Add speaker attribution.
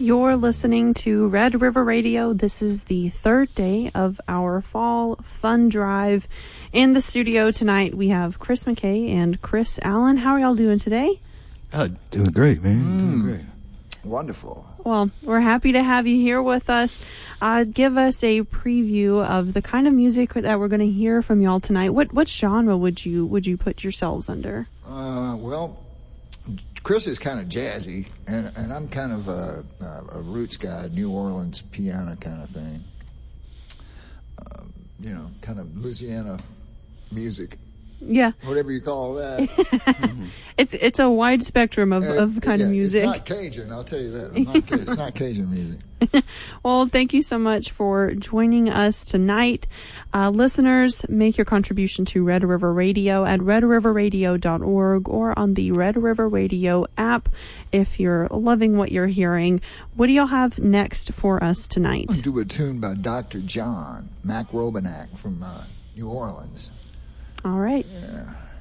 Speaker 1: You're listening to Red River Radio. This is the third day of our fall fun drive. In the studio tonight, we have Chris McKay and Chris Allen. How are y'all doing today?
Speaker 2: Doing great, man. Doing great.
Speaker 3: Wonderful.
Speaker 1: Well, we're happy to have you here with us. Give us a preview of the kind of music that we're going to hear from y'all tonight. What genre would you put yourselves under?
Speaker 3: Well, Chris is kind of jazzy, and I'm kind of a roots guy, New Orleans piano kind of thing. Kind of Louisiana music.
Speaker 1: Yeah.
Speaker 3: Whatever you call that.
Speaker 1: It's a wide spectrum of kind of music.
Speaker 3: It's not Cajun, I'll tell you that. It's not Cajun music.
Speaker 1: Well, thank you so much for joining us tonight. Listeners, make your contribution to Red River Radio at redriverradio.org or on the Red River Radio app if you're loving what you're hearing. What do y'all have next for us tonight?
Speaker 3: I'll do a tune by Dr. John Mac Robenack from New Orleans.
Speaker 1: All right.
Speaker 3: Yeah.